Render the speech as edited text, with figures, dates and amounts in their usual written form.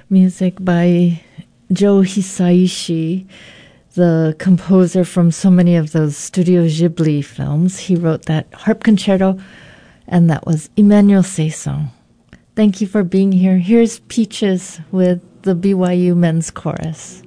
Music by Joe Hisaishi, the composer from so many of those Studio Ghibli films. He wrote that harp concerto, and that was Emmanuel Saison. Thank you for being here. Here's Peaches with the BYU Men's Chorus.